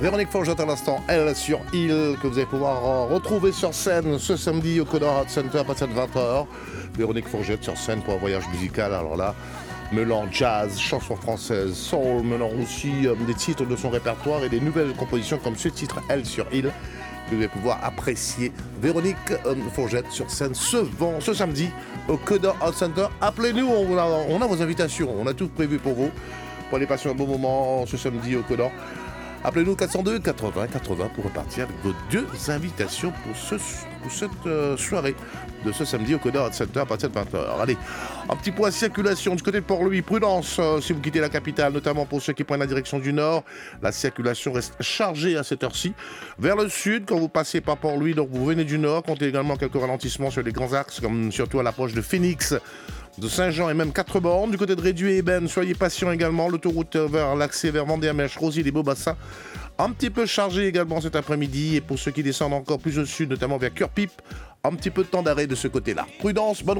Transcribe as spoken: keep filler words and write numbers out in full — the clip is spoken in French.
Véronique Forget à l'instant, elle sur Île, que vous allez pouvoir retrouver sur scène ce samedi au Codor Art Center à partir de vingt heures. Véronique Forget sur scène pour un voyage musical, alors là, mêlant jazz, chansons françaises, soul, mêlant aussi euh, des titres de son répertoire et des nouvelles compositions comme ce titre, Elle sur Île, que vous allez pouvoir apprécier. Véronique euh, Forget sur scène ce, vent, ce samedi au Codor Art Center. Appelez-nous, on a, on a vos invitations, on a tout prévu pour vous, pour aller passer un bon moment ce samedi au Codor. Appelez-nous quatre cent deux quatre-vingts quatre-vingts pour repartir avec vos deux invitations pour, ce, pour cette euh, soirée de ce samedi au Codor Art Center à partir de vingt heures. Allez, un petit point circulation du côté de Port-Louis. Prudence euh, si vous quittez la capitale, notamment pour ceux qui prennent la direction du nord. La circulation reste chargée à cette heure-ci. Vers le sud, quand vous passez par Port-Louis, donc vous venez du nord, comptez également quelques ralentissements sur les grands axes, comme surtout à l'approche de Phoenix, de Saint-Jean et même quatre bornes. Du côté de Réduit et Eben, soyez patients également. L'autoroute vers l'accès vers Vendée-Mèche, Rosy, les Beaubassins, un petit peu chargé également cet après-midi. Et pour ceux qui descendent encore plus au sud, notamment vers Cœur-Pipe, un petit peu de temps d'arrêt de ce côté-là. Prudence, bonne